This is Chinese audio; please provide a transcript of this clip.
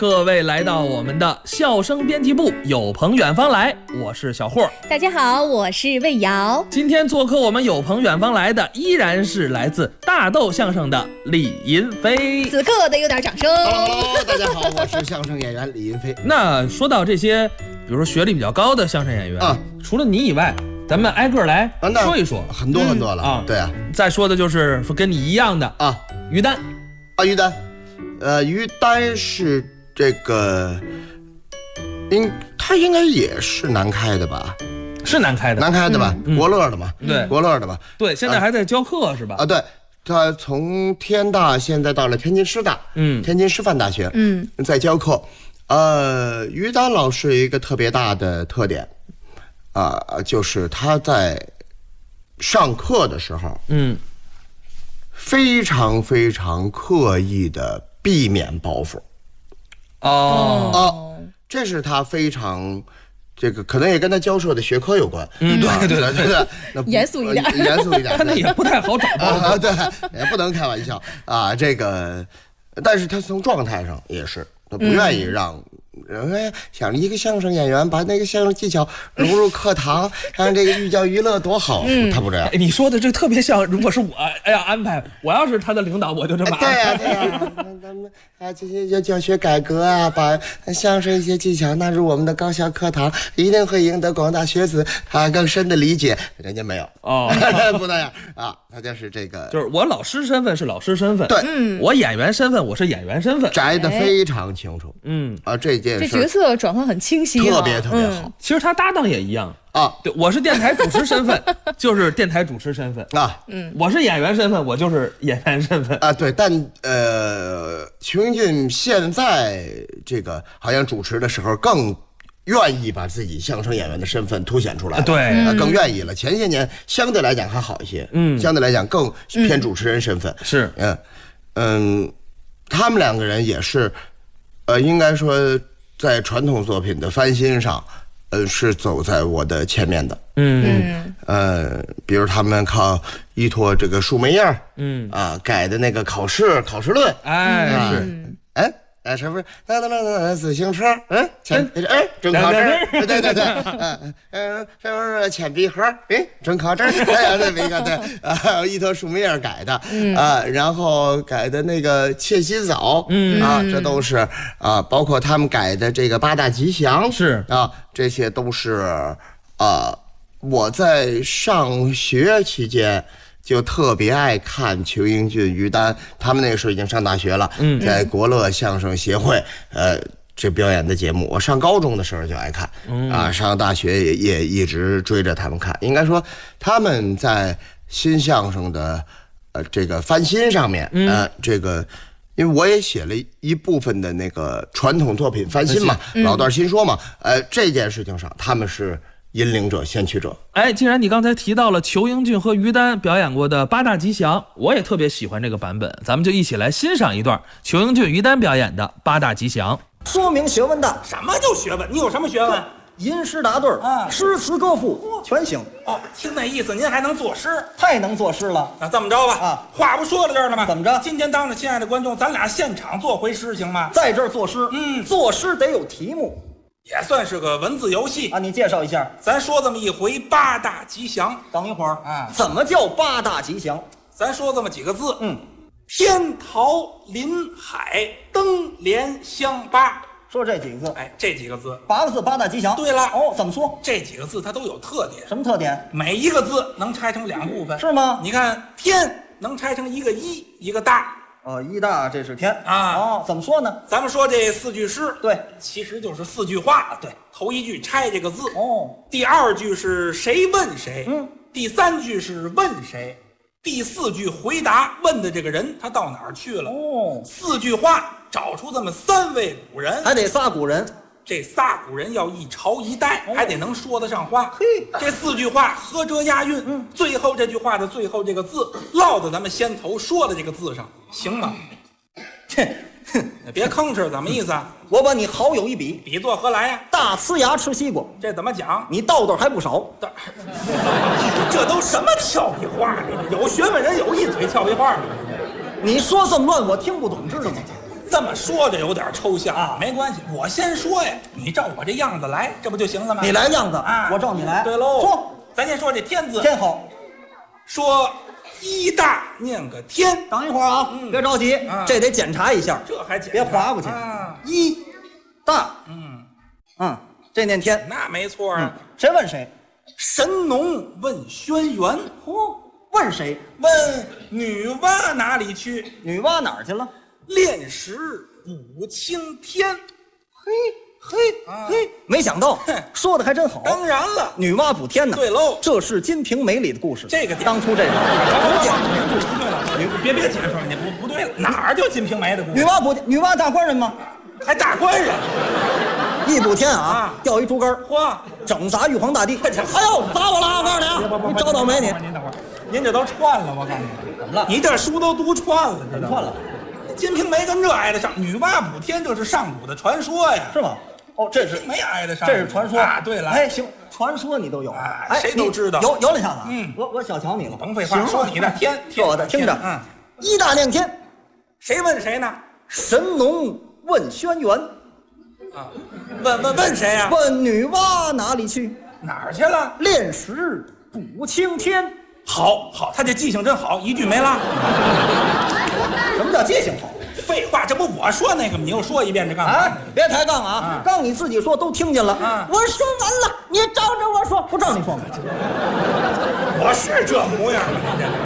各位来到我们的笑声编辑部，有朋远方来，我是小霍。 大家好，我是魏瑶。 今天做客我们有朋远方来的依然是来自大豆相声的李银飞。 此刻得有点掌声。 Hello， 大家好，我是相声演员李银飞。 那说到这些，比如说学历比较高的相声演员除了你以外，咱们挨个来说一说。 很多很多了对啊。 再说的就是说跟你一样的于丹于丹，于丹是这个，他应该也是南开的吧？ 是南开的吧？国乐的嘛， 对， 国乐的吧？ 对，现在还在教课是吧？ 对，他从天大现在到了天津师大，天津师范大学，在教课。于丹老师一个特别大的特点，就是他在上课的时候，非常非常刻意的避免包袱。这是他非常，这个可能也跟他教授的学科有关。对， 严肃一点， 他那也不太好找包对，也不能开玩笑这个，但是他从状态上也是，他不愿意让。想一个相声演员把那个相声技巧融入课堂，让这个寓教于乐多好。他不这样。 你说的这特别像，如果是我要安排，我要是他的领导，我就这么安排。 对呀，咱们这些教学改革把相声一些技巧纳入我们的高校课堂，一定会赢得广大学子更深的理解。人家没有不那样他就是这个， 就是我老师身份是老师身份， 对， 我演员身份我是演员身份， 摘得非常清楚。这角色转换很清晰， 特别好。 其实他搭档也一样对，我是电台主持身份，就是电台主持身份我是演员身份，我就是演员身份对，但邱英俊现在这个好像主持的时候更愿意把自己相声演员的身份凸显出来， 对， 更愿意了。前些年相对来讲还好一些，相对来讲更偏主持人身份， 是， 他们两个人也是，应该说在传统作品的翻新上，是走在我的前面的，比如他们靠依托这个树莓样，改的那个考试论，是不是？自行车，准考证，对，是不是铅笔盒？准考证，对，依托树莓样改的，然后改的那个窃洗澡，这都是包括他们改的这个八大吉祥， 是这些都是我在上学期间就特别爱看邱英俊、于丹，他们那个时候已经上大学了，在国乐相声协会这表演的节目，我上高中的时候就爱看，上大学也一直追着他们看。应该说他们在新相声的这个翻新上面，这个因为我也写了一部分的那个传统作品翻新嘛，老段新说嘛，这件事情上他们是引领者、先驱者。 既然你刚才提到了邱英俊和于丹表演过的八大吉祥，我也特别喜欢这个版本，咱们就一起来欣赏一段邱英俊、于丹表演的八大吉祥。 说明学问的。 什么叫学问？你有什么学问？ 吟诗答对诗词歌赋全行。 听那意思，您还能作诗？ 太能作诗了。 那这么着吧，话不说到这儿了吗？ 怎么着？ 今天当着亲爱的观众，咱俩现场做回诗行吗？ 在这儿作诗，作诗得有题目， 也算是个文字游戏你介绍一下。 咱说这么一回八大吉祥。 等一会儿怎么叫八大吉祥？ 咱说这么几个字，天桃临海登莲香八。 说这几个字， 这几个字 ，8个字，八大吉祥。 对了， 怎么说？ 这几个字它都有特点。 什么特点？ 每一个字能拆成2部分， 是吗？ 你看天能拆成一个一，一个大。 一大这是天怎么说呢？ 咱们说这4句诗， 对， 其实就是4句话。 对， 头一句拆这个字，第2句是谁问谁，第3句是问谁，第4句回答问的这个人他到哪儿去了。4句话找出这么3位古人， 还得仨古人。 这仨古人要一朝一代，还得能说得上话。这4句话合辙押韵，最后这句话的最后这个字落到咱们先头说的这个字上，行吗？别吭哧，怎么意思啊？ 我把你好友一比， 比作何来呀？ 大呲牙吃西瓜， 这怎么讲？ 你道道还不少。 这都什么俏皮话呢？有学问人有一嘴俏皮话。 你说这么乱，我听不懂，知道吗？ 这么说着有点抽象啊没关系，我先说呀，你照我这样子来，这不就行了吗？ 你来样子啊， 我照你来。 对喽， 说， 咱先说这天字， 天好。 说一大念个天， 等一会儿啊，别着急，这得检查一下， 这还简别划过去。一大，这念天， 那没错啊。 谁问谁？ 神农问轩辕， 嚯，问谁？ 问女娲哪里去？ 女娲哪儿去了？ 炼石补青天。 嘿，没想到，说的还真好。 当然了， 女娲补天呢。 对喽， 这是《金瓶梅》里的故事。 这个当初这个， 别解释，你不对了，哪儿就《金瓶梅》的故事？ 女娲补天，女娲大官人吗？ 还大官人， 一补天啊，掉一竹竿， 嚯， 整砸玉皇大帝。哎呦，砸我了啊！我告诉你啊，你找倒霉你。 您等会儿，您这都串了，我告诉你， 怎么了？ 你这书都读串了，知道吗？ 串了， 《金瓶梅》跟这挨得上，女娲补天这是上古的传说呀， 是吗？哦，这是没挨得上， 这是传说啊。对了， 哎，行，传说你都有， 哎谁都知道有了下子。我小瞧你了。 甭废话，说你的天， 说的听着，一大念天， 谁问谁呢？ 神农问轩辕， 啊，问谁呀？ 问女娲哪里去？ 哪儿去了？ 炼石补青天。 好，他这记性真好，一句没落。 什么叫记性好？ 废话，这不我说那个吗？你又说一遍，这干嘛？ 哎，别抬杠啊！刚你自己说都听见了。我说完了，你照着我说，不照你说吗？ 我是这模样吗？你这